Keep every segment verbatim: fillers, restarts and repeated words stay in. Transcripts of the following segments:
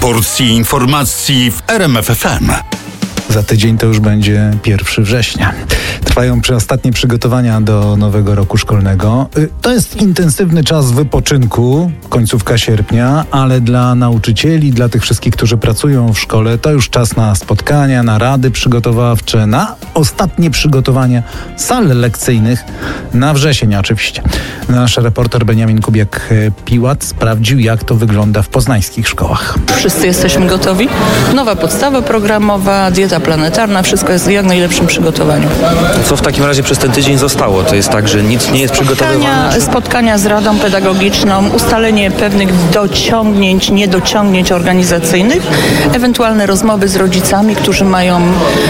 porcji informacji w R M F F M. Za tydzień to już będzie pierwszego września. Trwają ostatnie przygotowania do nowego roku szkolnego. To jest intensywny czas wypoczynku, końcówka sierpnia, ale dla nauczycieli, dla tych wszystkich, którzy pracują w szkole, to już czas na spotkania, na rady przygotowawcze, na ostatnie przygotowania sal lekcyjnych, na wrzesień oczywiście. Nasz reporter Beniamin Kubiak-Piłat sprawdził, jak to wygląda w poznańskich szkołach. Wszyscy jesteśmy gotowi. Nowa podstawa programowa, dieta planetarna, wszystko jest w jak najlepszym przygotowaniu. Co w takim razie przez ten tydzień zostało? To jest tak, że nic nie jest przygotowywane? Spotkania, spotkania z Radą Pedagogiczną, ustalenie pewnych dociągnięć, niedociągnięć organizacyjnych, ewentualne rozmowy z rodzicami, którzy mają,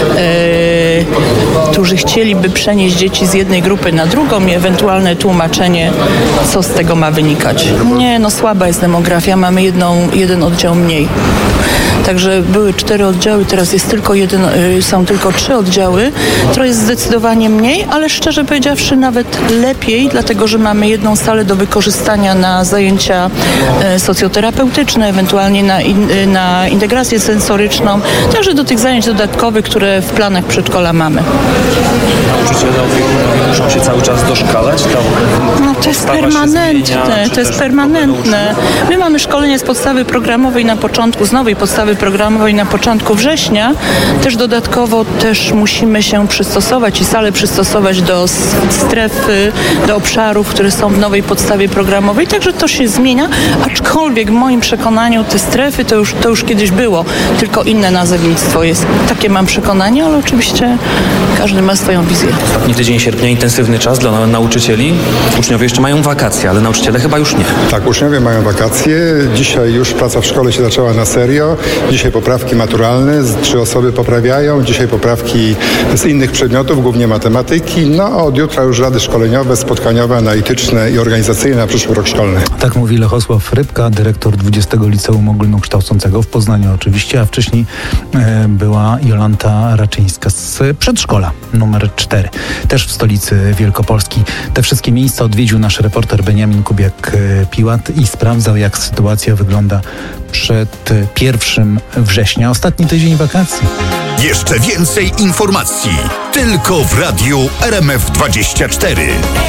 e, którzy chcieliby przenieść dzieci z jednej grupy na drugą i ewentualne tłumaczenie, co z tego ma wynikać. Nie, no słaba jest demografia, mamy jedną, jeden oddział mniej. Także były cztery oddziały, teraz jest tylko jeden, są tylko trzy oddziały. To jest zdecydowanie mniej, ale szczerze powiedziawszy nawet lepiej, dlatego że mamy jedną salę do wykorzystania na zajęcia socjoterapeutyczne, ewentualnie na, in, na integrację sensoryczną, także do tych zajęć dodatkowych, które w planach przedszkola mamy. Nauczyciele, opiekunowie muszą się cały czas doszkalać? No to jest permanentne, zmienia, to jest permanentne. My mamy szkolenie z podstawy programowej na początku, z nowej podstawy programowej na początku września. Też dodatkowo też musimy się przystosować i salę przystosować do strefy, do obszarów, które są w nowej podstawie programowej. Także to się zmienia, aczkolwiek w moim przekonaniu te strefy to już, to już kiedyś było, tylko inne nazewnictwo jest. Takie mam przekonanie, ale oczywiście każdy ma swoją wizję. Ostatni tydzień sierpnia, intensywny czas dla nauczycieli. Uczniowie jeszcze mają wakacje, ale nauczyciele chyba już nie. Tak, uczniowie mają wakacje. Dzisiaj już praca w szkole się zaczęła na serio. Dzisiaj poprawki maturalne, trzy osoby poprawiają. Dzisiaj poprawki z innych przedmiotów, głównie matematyki. No, od jutra już rady szkoleniowe, spotkaniowe, analityczne i organizacyjne na przyszły rok szkolny. Tak mówi Lechosław Rybka, dyrektor dwudziestego Liceum Ogólnokształcącego w Poznaniu oczywiście, a wcześniej e, była Jolanta Raczyńska z przedszkola numer cztery, też w stolicy Wielkopolski. Te wszystkie miejsca odwiedził nasz reporter Beniamin Kubiak-Piłat i sprawdzał, jak sytuacja wygląda przed pierwszego września. Ostatni tydzień wakacji. Jeszcze więcej informacji tylko w radiu R M F dwadzieścia cztery.